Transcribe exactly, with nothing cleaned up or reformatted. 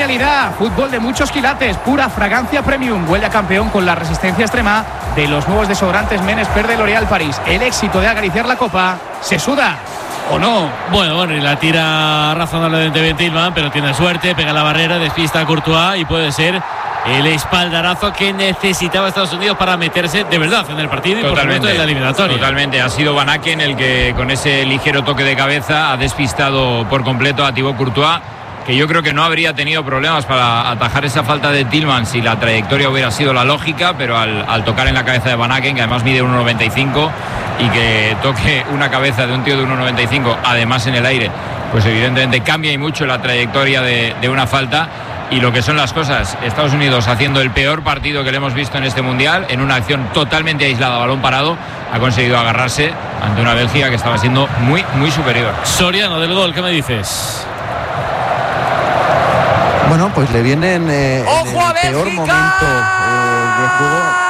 genialidad, fútbol de muchos quilates, pura fragancia premium. Huele a campeón con la resistencia extrema de los nuevos desodorantes Men Expert de L'Oréal París. El éxito de acariciar la copa se suda. ¿O no? Bueno, bueno, y la tira razonablemente Tillman, pero tiene suerte, pega la barrera, despista a Courtois y puede ser el espaldarazo que necesitaba Estados Unidos para meterse de verdad en el partido y totalmente, por supuesto en la eliminatoria. Totalmente, ha sido Van Aken el que con ese ligero toque de cabeza ha despistado por completo a Thibaut Courtois, que yo creo que no habría tenido problemas para atajar esa falta de Tillman si la trayectoria hubiera sido la lógica, pero al, al tocar en la cabeza de Van Aken, que además mide uno noventa y cinco, y que toque una cabeza de un tío de uno noventa y cinco, además en el aire, pues evidentemente cambia y mucho la trayectoria de, de una falta. Y lo que son las cosas, Estados Unidos haciendo el peor partido que le hemos visto en este Mundial, en una acción totalmente aislada, balón parado, ha conseguido agarrarse ante una Bélgica que estaba siendo muy, muy superior. Soriano, del gol, ¿qué me dices? Bueno, pues le viene en, eh, en el peor momento eh, de juego